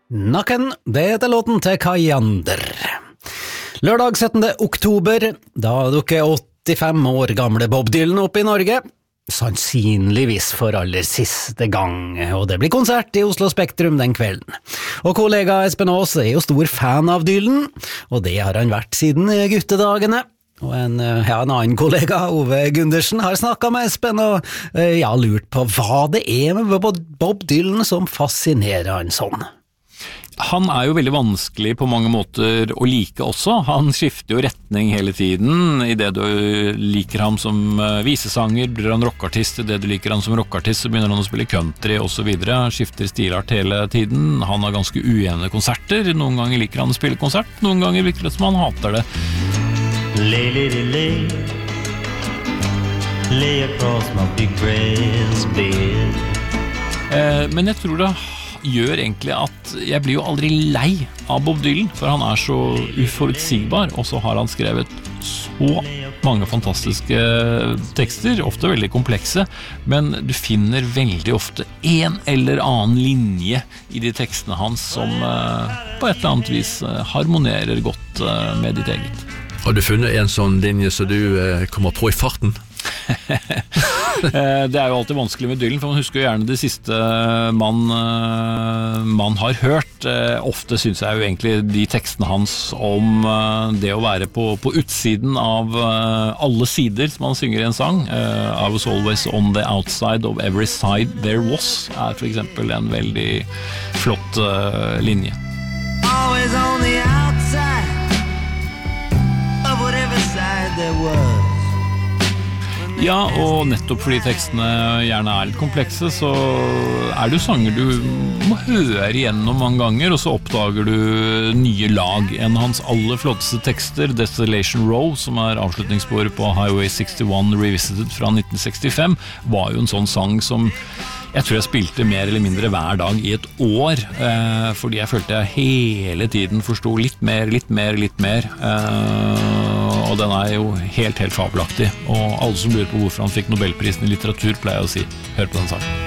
Nakken, det heter låten til Kajander. Lørdag 17. oktober, da dukker 85 år gamle Bob Dylan opp i Norge. Sannsynligvis for aller siste gang, og det blir konsert i Oslo Spektrum den kvelden. Og kollega Espen Aas er jo stor fan av Dylan, og det har han vært siden guttedagene. Og en annen kollega, Ove Gundersen, har snakket med Espen og lurt på hva det er med Bob Dylan som fascinerer han sånn. Han er jo veldig vanskelig på mange måter å like også. Han skifter jo retning hele tiden. I det du liker ham som visesanger, blir han rockartist. I det du liker ham som rockartist, så begynner han å spille country og så videre. Han skifter stilart hele tiden. Han har ganske ujevne konserter. Noen ganger liker han å spille konsert, noen ganger virker det som han hater det. Lay, lady, lay. Lay across my big breast bed. Men jeg tror det gjør egentlig at jeg blir jo aldri lei av Bob Dylan, for han er så uforutsigbar, og så har han skrevet så mange fantastiske tekster, ofte veldig komplekse, men du finner veldig ofte en eller annen linje i de tekstene hans som på et eller annet vis harmonerer godt med ditt eget. Har du funnet en sånn linje så du kommer på i farten? Det er jo alltid vanskelig med Dylan, for man husker jo gjerne det siste man har hørt. Ofte synes jeg jo egentlig de tekstene hans om det å være på utsiden av alle sider som han synger i en sang. I was always on the outside of every side there was, er for eksempel en veldig flott linje. Always on the outside of whatever side there was. Ja, og nettopp fordi tekstene gjerne er litt komplekse, så er det jo sanger du må høre igjennom mange ganger, og så oppdager du nye lag. En av hans aller flotteste tekster, Desolation Row, som er avslutningssporet på Highway 61 Revisited fra 1965, var jo en sånn sang som jeg tror jeg spilte mer eller mindre hver dag i et år, fordi jeg følte jeg hele tiden forstod litt mer, og den er jo helt fabelaktig. Og alle som lurer på hvorfor han fikk Nobelprisen i litteratur, pleier å si, hør på den sangen.